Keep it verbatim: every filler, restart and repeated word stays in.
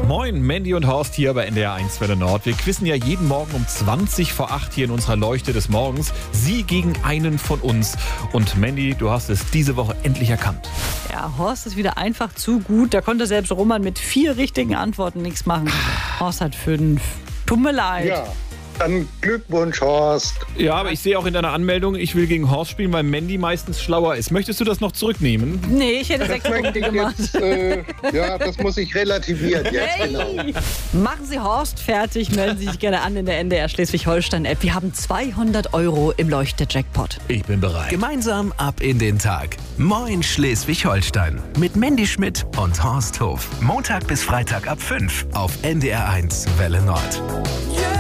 Moin, Mandy und Horst hier bei N D R eins Welle Nord. Wir quizzen ja jeden Morgen um zwanzig vor acht hier in unserer Leuchte des Morgens. Sie gegen einen von uns. Und Mandy, du hast es diese Woche endlich erkannt. Ja, Horst ist wieder einfach zu gut. Da konnte selbst Roman mit vier richtigen Antworten nichts machen. Horst hat fünf. Tut mir leid. Ja, dann Glückwunsch, Horst. Ja, aber ich sehe auch in deiner Anmeldung, ich will gegen Horst spielen, weil Mandy meistens schlauer ist. Möchtest du das noch zurücknehmen? Nee, ich hätte sechs Das möchte Punkte ich gemacht. jetzt, äh, ja, das muss ich relativieren jetzt, genau. Hey. Machen Sie Horst fertig, melden Sie sich gerne an in der N D R Schleswig-Holstein-App. Wir haben zweihundert Euro im Leuchte-Jackpot. Ich bin bereit. Gemeinsam ab in den Tag. Moin Schleswig-Holstein. Mit Mandy Schmidt und Horst Hof. Montag bis Freitag ab fünf auf N D R eins Welle Nord.